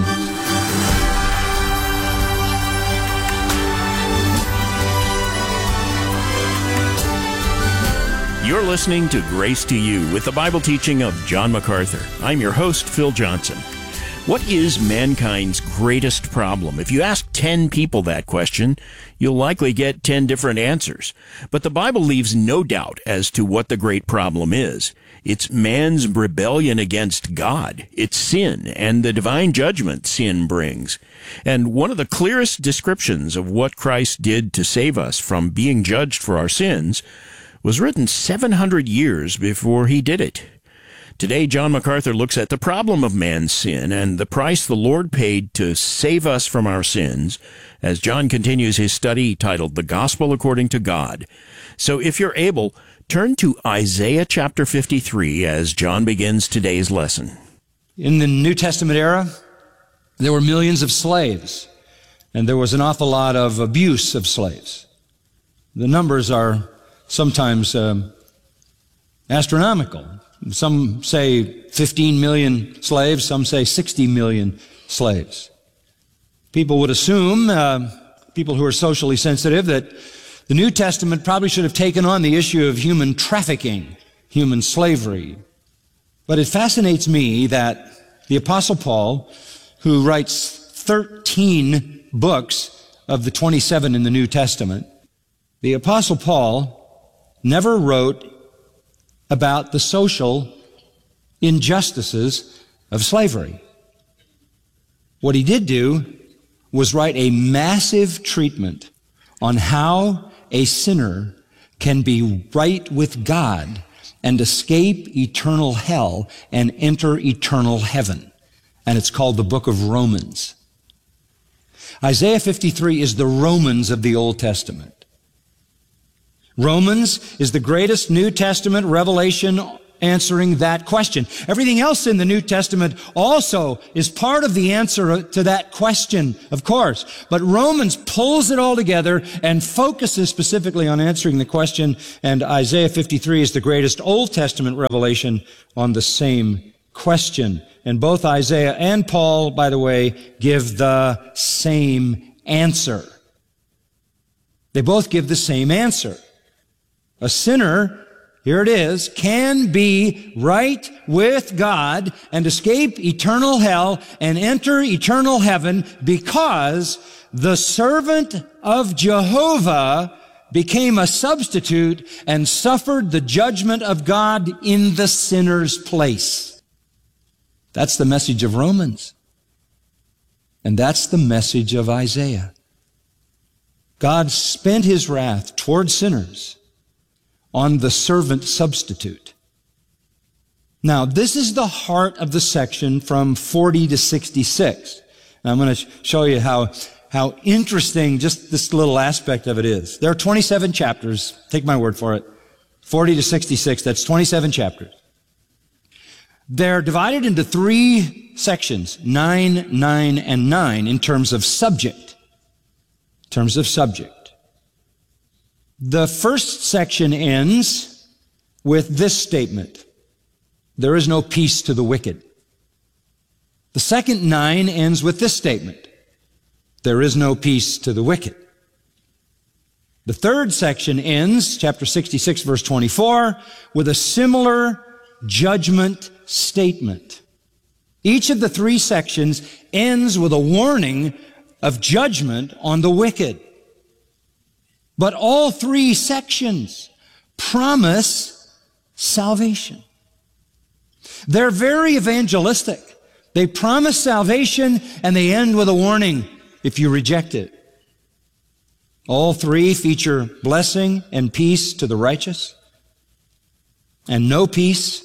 You're listening to Grace to You with the Bible teaching of John MacArthur. I'm your host, Phil Johnson. What is mankind's greatest problem? If you ask ten people that question, you'll likely get ten different answers. But the Bible leaves no doubt as to what the great problem is. It's man's rebellion against God. It's sin and the divine judgment sin brings. And one of the clearest descriptions of what Christ did to save us from being judged for our sins was written seven hundred years before He did it. Today, John MacArthur looks at the problem of man's sin and the price the Lord paid to save us from our sins, as John continues his study titled The Gospel According to God. So if you're able, turn to Isaiah chapter fifty-three as John begins today's lesson. In the New Testament era, there were millions of slaves, and there was an awful lot of abuse of slaves. The numbers are sometimes um, astronomical. Some say fifteen million slaves, some say sixty million slaves. People would assume, uh, people who are socially sensitive, that the New Testament probably should have taken on the issue of human trafficking, human slavery. But it fascinates me that the Apostle Paul, who writes thirteen books of the twenty-seven in the New Testament, the Apostle Paul never wrote about the social injustices of slavery. What he did do was write a massive treatment on how a sinner can be right with God and escape eternal hell and enter eternal heaven. And it's called the book of Romans. Isaiah fifty-three is the Romans of the Old Testament. Romans is the greatest New Testament revelation answering that question. Everything else in the New Testament also is part of the answer to that question, of course. But Romans pulls it all together and focuses specifically on answering the question, and Isaiah fifty-three is the greatest Old Testament revelation on the same question. And both Isaiah and Paul, by the way, give the same answer. They both give the same answer. A sinner, here it is, can be right with God and escape eternal hell and enter eternal heaven because the servant of Jehovah became a substitute and suffered the judgment of God in the sinner's place. That's the message of Romans. And that's the message of Isaiah. God spent his wrath toward sinners on the servant substitute. Now, this is the heart of the section from forty to sixty-six. And I'm going to show you how, how interesting just this little aspect of it is. There are twenty-seven chapters. Take my word for it. forty to sixty-six, that's twenty-seven chapters. They're divided into three sections, nine, nine, and nine, in terms of subject. In terms of subject. The first section ends with this statement: there is no peace to the wicked. The second nine ends with this statement: there is no peace to the wicked. The third section ends, chapter sixty-six, verse twenty-four, with a similar judgment statement. Each of the three sections ends with a warning of judgment on the wicked. But all three sections promise salvation. They're very evangelistic. They promise salvation and they end with a warning if you reject it. All three feature blessing and peace to the righteous, and no peace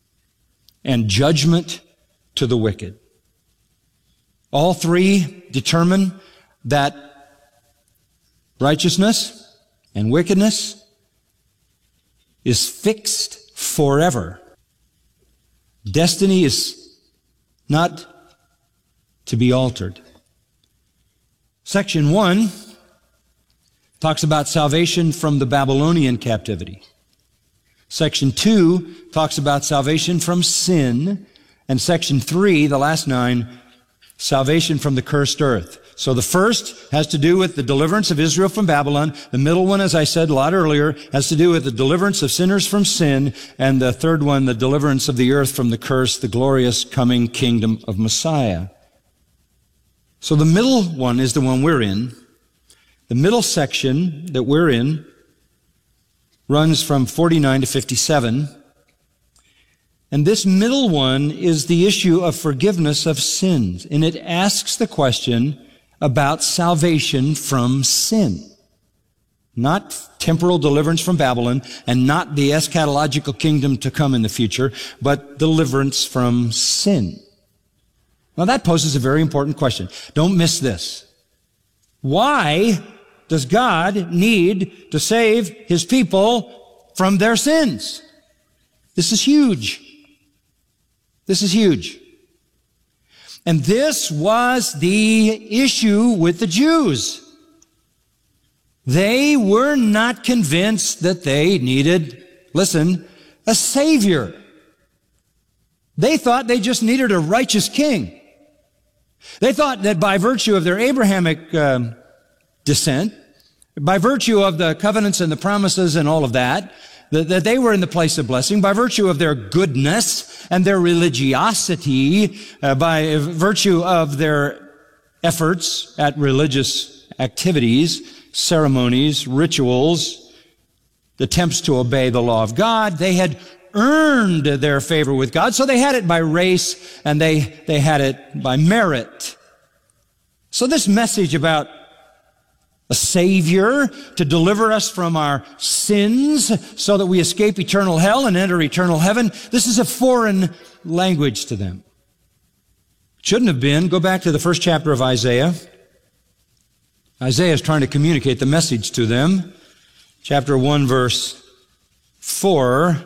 and judgment to the wicked. All three determine that righteousness and wickedness is fixed forever. Destiny is not to be altered. Section one talks about salvation from the Babylonian captivity. Section two talks about salvation from sin. And section three, the last nine, salvation from the cursed earth. So the first has to do with the deliverance of Israel from Babylon. The middle one, as I said a lot earlier, has to do with the deliverance of sinners from sin. And the third one, the deliverance of the earth from the curse, the glorious coming kingdom of Messiah. So the middle one is the one we're in. The middle section that we're in runs from forty-nine to fifty-seven. And this middle one is the issue of forgiveness of sins. And it asks the question about salvation from sin. Not temporal deliverance from Babylon and not the eschatological kingdom to come in the future, but deliverance from sin. Now that poses a very important question. Don't miss this. Why does God need to save his people from their sins? This is huge. This is huge. And this was the issue with the Jews. They were not convinced that they needed, listen, a savior. They thought they just needed a righteous king. They thought that by virtue of their Abrahamic um, descent, by virtue of the covenants and the promises and all of that, that, that they were in the place of blessing, by virtue of their goodness and their religiosity, uh, by virtue of their efforts at religious activities, ceremonies, rituals, attempts to obey the law of God, they had earned their favor with God. So they had it by race and they, they had it by merit. So this message about a Savior to deliver us from our sins so that we escape eternal hell and enter eternal heaven, this is a foreign language to them. Shouldn't have been. Go back to the first chapter of Isaiah. Isaiah is trying to communicate the message to them. Chapter one, verse four.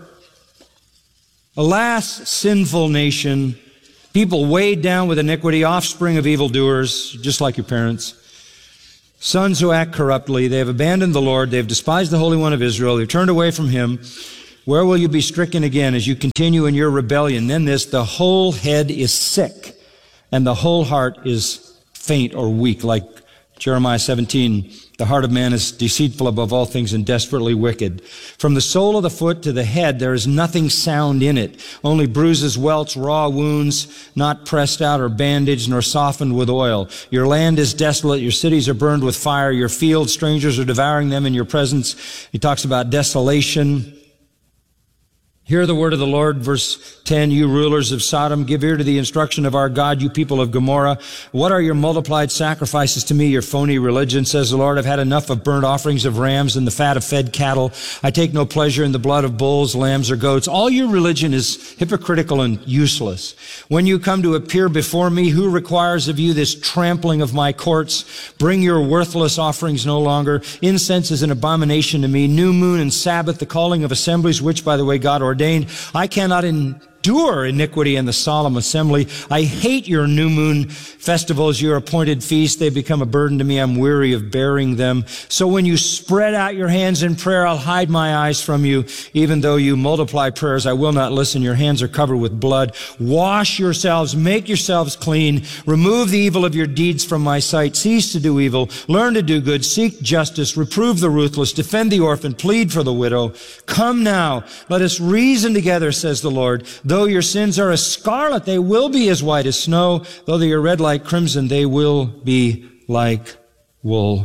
Alas, sinful nation, people weighed down with iniquity, offspring of evildoers, just like your parents. Sons who act corruptly, they have abandoned the Lord, they have despised the Holy One of Israel, they've turned away from Him. Where will you be stricken again as you continue in your rebellion? Then this, the whole head is sick, and the whole heart is faint or weak, like Jeremiah seventeen. The heart of man is deceitful above all things and desperately wicked. From the sole of the foot to the head, there is nothing sound in it. Only bruises, welts, raw wounds, not pressed out or bandaged, nor softened with oil. Your land is desolate. Your cities are burned with fire. Your fields, strangers are devouring them in your presence. He talks about desolation. Hear the word of the Lord, verse ten, you rulers of Sodom, give ear to the instruction of our God, you people of Gomorrah. What are your multiplied sacrifices to me, your phony religion, says the Lord? I've had enough of burnt offerings of rams and the fat of fed cattle. I take no pleasure in the blood of bulls, lambs, or goats. All your religion is hypocritical and useless. When you come to appear before me, who requires of you this trampling of my courts? Bring your worthless offerings no longer. Incense is an abomination to me. New moon and Sabbath, the calling of assemblies, which, by the way, God ordained. I cannot endure iniquity in the solemn assembly. I hate your new moon festivals, your appointed feasts. They become a burden to me. I'm weary of bearing them. So when you spread out your hands in prayer, I'll hide my eyes from you. Even though you multiply prayers, I will not listen. Your hands are covered with blood. Wash yourselves, make yourselves clean. Remove the evil of your deeds from my sight. Cease to do evil. Learn to do good. Seek justice. Reprove the ruthless. Defend the orphan. Plead for the widow. Come now. Let us reason together, says the Lord. Though your sins are as scarlet, they will be as white as snow. Though they are red like crimson, they will be like wool.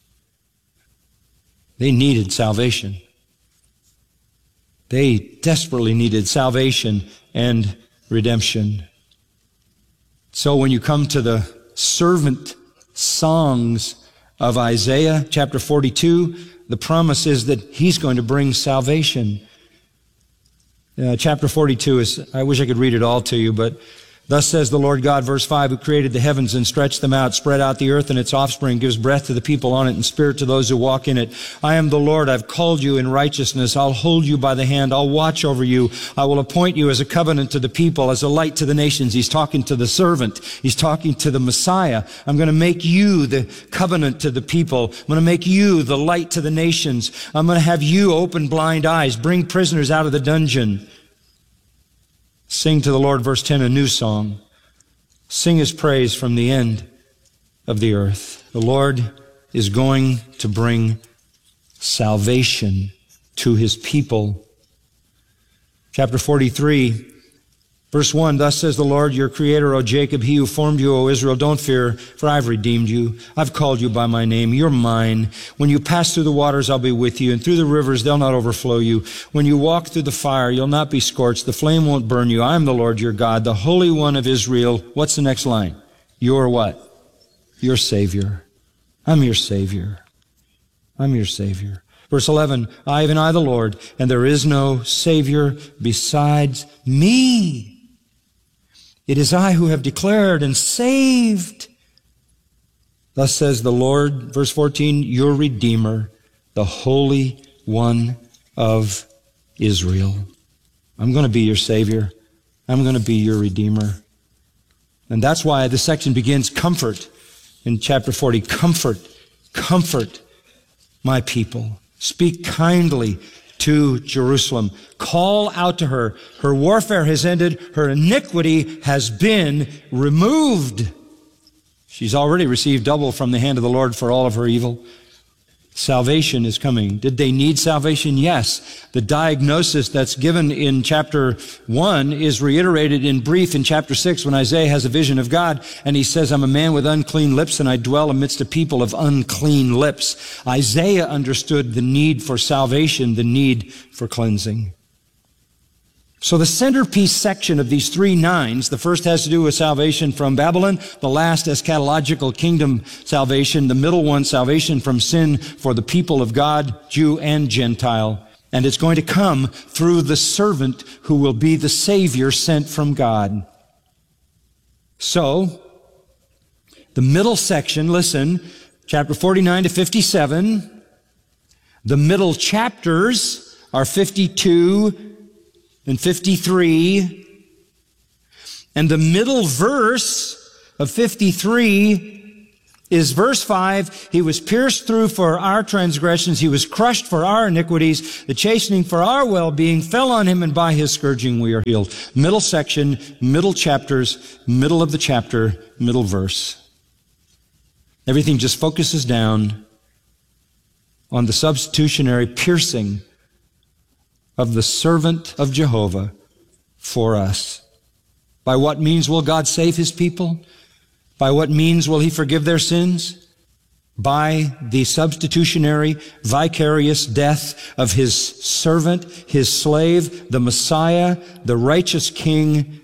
They needed salvation. They desperately needed salvation and redemption. So when you come to the servant songs of Isaiah chapter forty-two, the promise is that He's going to bring salvation. Uh, chapter forty-two is, I wish I could read it all to you, but thus says the Lord God, verse five, who created the heavens and stretched them out, spread out the earth and its offspring, gives breath to the people on it and spirit to those who walk in it. I am the Lord. I've called you in righteousness. I'll hold you by the hand. I'll watch over you. I will appoint you as a covenant to the people, as a light to the nations. He's talking to the servant. He's talking to the Messiah. I'm going to make you the covenant to the people. I'm going to make you the light to the nations. I'm going to have you open blind eyes, bring prisoners out of the dungeon. Sing to the Lord, verse ten, a new song. Sing His praise from the end of the earth. The Lord is going to bring salvation to His people. Chapter forty-three, verse one, thus says the Lord, your creator, O Jacob, He who formed you, O Israel, don't fear, for I've redeemed you. I've called you by my name. You're mine. When you pass through the waters, I'll be with you, and through the rivers, they'll not overflow you. When you walk through the fire, you'll not be scorched. The flame won't burn you. I'm the Lord your God, the Holy One of Israel. What's the next line? You're what? Your Savior. I'm your Savior. I'm your Savior. Verse eleven, I, even I, the Lord, and there is no Savior besides me. It is I who have declared and saved. Thus says the Lord, verse fourteen, your Redeemer, the Holy One of Israel. I'm going to be your Savior. I'm going to be your Redeemer. And that's why this section begins, comfort, in chapter forty. Comfort, comfort my people. Speak kindly to Jerusalem. Call out to her. Her warfare has ended. Her iniquity has been removed. She's already received double from the hand of the Lord for all of her evil. Salvation is coming. Did they need salvation? Yes. The diagnosis that's given in chapter one is reiterated in brief in chapter six when Isaiah has a vision of God and he says, I'm a man with unclean lips and I dwell amidst a people of unclean lips. Isaiah understood the need for salvation, the need for cleansing. So the centerpiece section of these three nines, the first has to do with salvation from Babylon, the last eschatological kingdom salvation, the middle one, salvation from sin for the people of God, Jew and Gentile. And it's going to come through the servant who will be the Savior sent from God. So, the middle section, listen, chapter forty-nine to fifty-seven, the middle chapters are fifty-two and fifty-three, and the middle verse of fifty-three is verse five. He was pierced through for our transgressions. He was crushed for our iniquities. The chastening for our well-being fell on him, and by his scourging we are healed. Middle section, middle chapters, middle of the chapter, middle verse. Everything just focuses down on the substitutionary piercing of the servant of Jehovah for us. By what means will God save his people? By what means will he forgive their sins? By the substitutionary, vicarious death of his servant, his slave, the Messiah, the righteous King.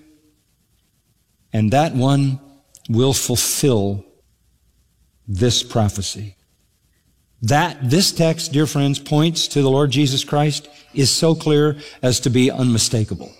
And that one will fulfill this prophecy. That, this text, dear friends, points to the Lord Jesus Christ is so clear as to be unmistakable.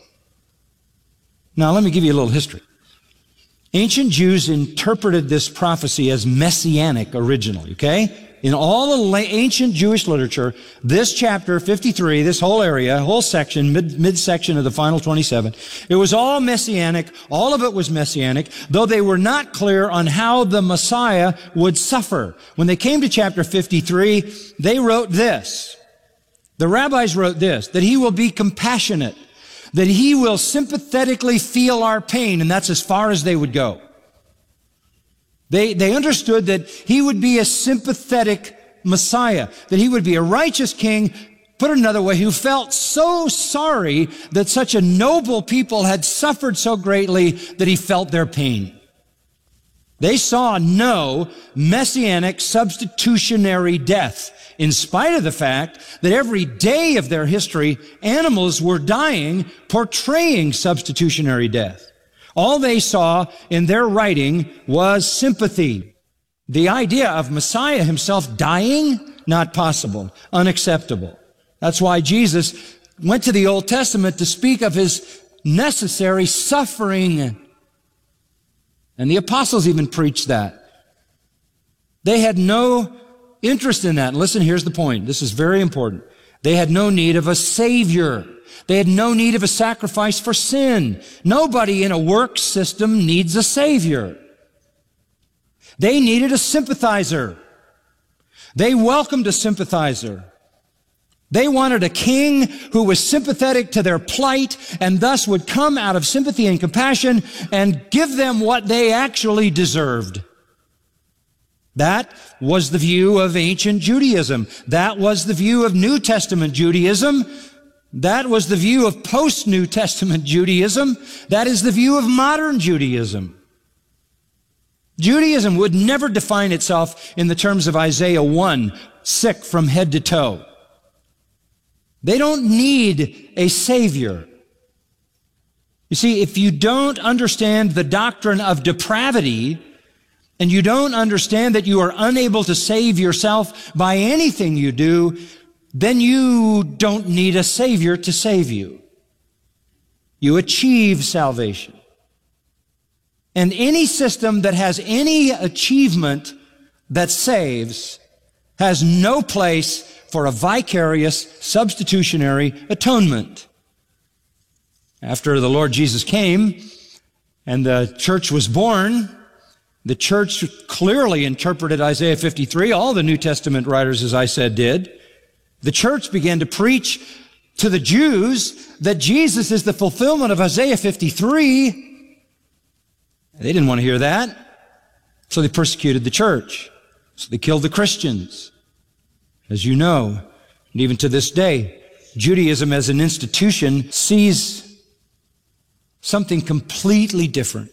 Now, let me give you a little history. Ancient Jews interpreted this prophecy as messianic originally, okay? In all the la- ancient Jewish literature, this chapter fifty-three, this whole area, whole section, mid, midsection of the final twenty-seven, it was all messianic. All of it was messianic, though they were not clear on how the Messiah would suffer. When they came to chapter fifty-three, they wrote this. The rabbis wrote this, that he will be compassionate, that he will sympathetically feel our pain, and that's as far as they would go. They, they understood that he would be a sympathetic Messiah, that he would be a righteous king, put it another way, who felt so sorry that such a noble people had suffered so greatly that he felt their pain. They saw no messianic substitutionary death, in spite of the fact that every day of their history, animals were dying, portraying substitutionary death. All they saw in their writing was sympathy. The idea of Messiah himself dying, not possible, unacceptable. That's why Jesus went to the Old Testament to speak of his necessary suffering. And the apostles even preached that. They had no interest in that. And listen, here's the point. This is very important. They had no need of a Savior. They had no need of a sacrifice for sin. Nobody in a work system needs a Savior. They needed a sympathizer. They welcomed a sympathizer. They wanted a king who was sympathetic to their plight and thus would come out of sympathy and compassion and give them what they actually deserved. That was the view of ancient Judaism. That was the view of New Testament Judaism. That was the view of post-New Testament Judaism. That is the view of modern Judaism. Judaism would never define itself in the terms of Isaiah one, sick from head to toe. They don't need a Savior. You see, if you don't understand the doctrine of depravity, and you don't understand that you are unable to save yourself by anything you do, then you don't need a Savior to save you. You achieve salvation. And any system that has any achievement that saves has no place for a vicarious, substitutionary atonement. After the Lord Jesus came and the church was born, the church clearly interpreted Isaiah fifty-three. All the New Testament writers, as I said, did. The church began to preach to the Jews that Jesus is the fulfillment of Isaiah fifty-three. They didn't want to hear that, so they persecuted the church. So they killed the Christians. As you know, and even to this day, Judaism as an institution sees something completely different.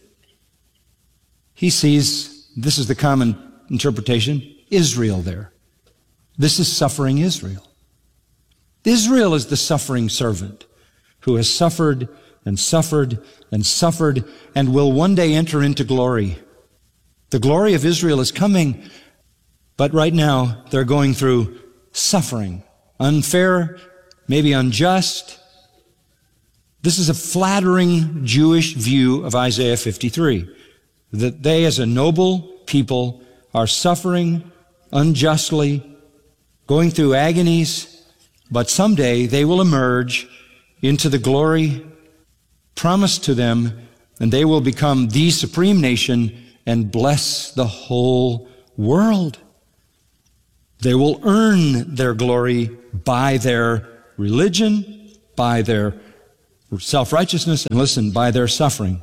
He sees, this is the common interpretation, Israel there. This is suffering Israel. Israel is the suffering servant who has suffered and suffered and suffered and will one day enter into glory. The glory of Israel is coming, but right now they're going through suffering. Unfair, maybe unjust. This is a flattering Jewish view of Isaiah fifty-three, that they as a noble people are suffering unjustly, going through agonies, but someday they will emerge into the glory promised to them, and they will become the supreme nation and bless the whole world. They will earn their glory by their religion, by their self-righteousness, and listen, by their suffering.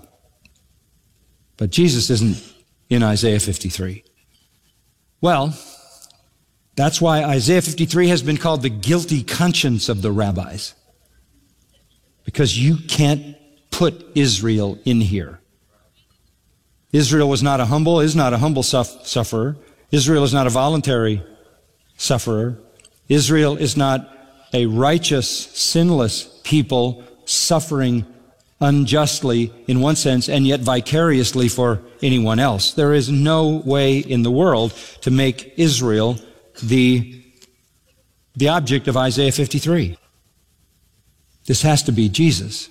But Jesus isn't in Isaiah fifty-three. Well, that's why Isaiah fifty-three has been called the guilty conscience of the rabbis. Because you can't put Israel in here. Israel was not a humble, is not a humble suff- sufferer. Israel is not a voluntary sufferer. Israel is not a righteous, sinless people suffering unjustly in one sense and yet vicariously for anyone else. There is no way in the world to make Israel the, the object of Isaiah fifty-three. This has to be Jesus.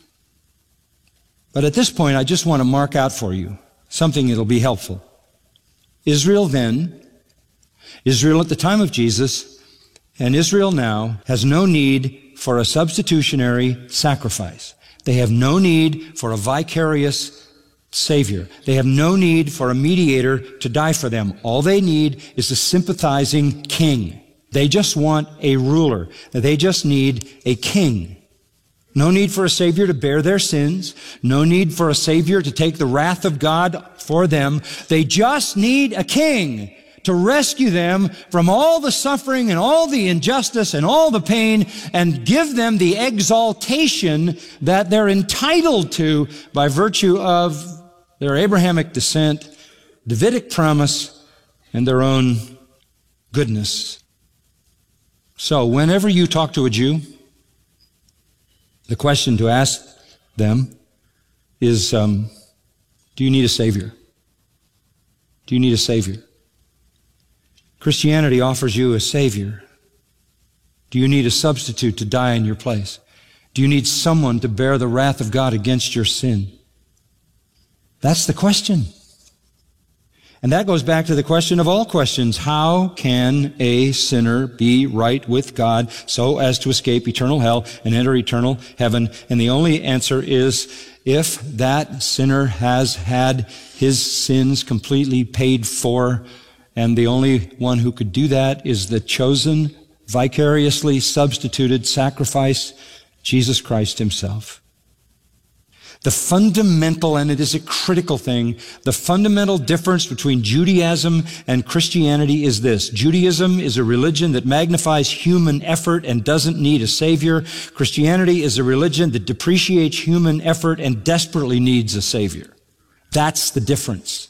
But at this point, I just want to mark out for you something that'll be helpful. Israel then, Israel at the time of Jesus, and Israel now has no need for a substitutionary sacrifice. They have no need for a vicarious Savior. They have no need for a mediator to die for them. All they need is a sympathizing king. They just want a ruler. They just need a king. No need for a Savior to bear their sins. No need for a Savior to take the wrath of God for them. They just need a king to rescue them from all the suffering and all the injustice and all the pain and give them the exaltation that they're entitled to by virtue of their Abrahamic descent, Davidic promise, and their own goodness. So whenever you talk to a Jew, the question to ask them is, um, do you need a Savior? Do you need a Savior? Christianity offers you a Savior. Do you need a substitute to die in your place? Do you need someone to bear the wrath of God against your sin? That's the question. And that goes back to the question of all questions. How can a sinner be right with God so as to escape eternal hell and enter eternal heaven? And the only answer is if that sinner has had his sins completely paid for, and the only one who could do that is the chosen, vicariously substituted sacrifice, Jesus Christ himself. The fundamental, and it is a critical thing, the fundamental difference between Judaism and Christianity is this. Judaism is a religion that magnifies human effort and doesn't need a Savior. Christianity is a religion that depreciates human effort and desperately needs a Savior. That's the difference.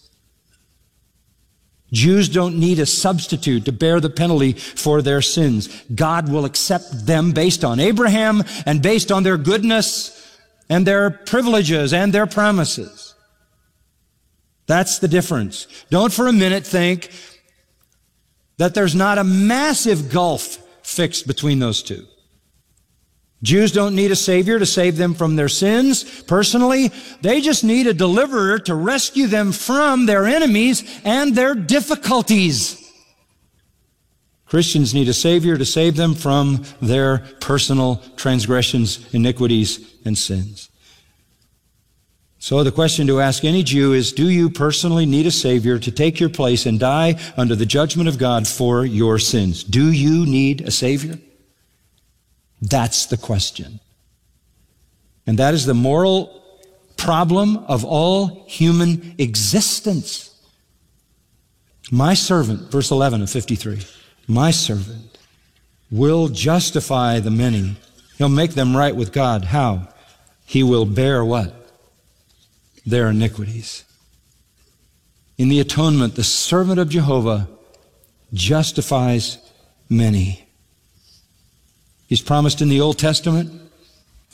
Jews don't need a substitute to bear the penalty for their sins. God will accept them based on Abraham and based on their goodness and their privileges and their promises. That's the difference. Don't for a minute think that there's not a massive gulf fixed between those two. Jews don't need a Savior to save them from their sins personally. They just need a deliverer to rescue them from their enemies and their difficulties. Christians need a Savior to save them from their personal transgressions, iniquities, and sins. So the question to ask any Jew is, do you personally need a Savior to take your place and die under the judgment of God for your sins? Do you need a Savior? That's the question. And that is the moral problem of all human existence. My servant, verse eleven of fifty-three, my servant will justify the many. He'll make them right with God. How? He will bear what? Their iniquities. In the atonement, the servant of Jehovah justifies many. He's promised in the Old Testament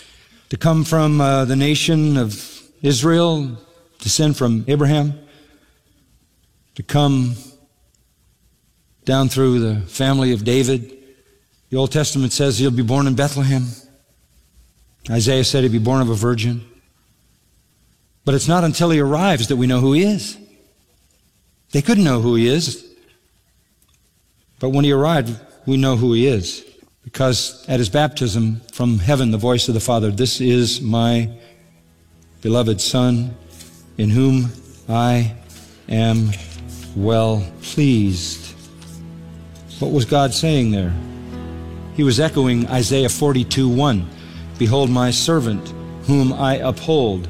to come from uh, the nation of Israel, descend from Abraham, to come down through the family of David. The Old Testament says he'll be born in Bethlehem. Isaiah said he'd be born of a virgin. But it's not until he arrives that we know who he is. They couldn't know who he is. But when he arrived, we know who he is. Because at his baptism, from heaven, the voice of the Father, "This is my beloved Son, in whom I am well pleased." What was God saying there? He was echoing Isaiah forty-two one. "Behold my servant, whom I uphold,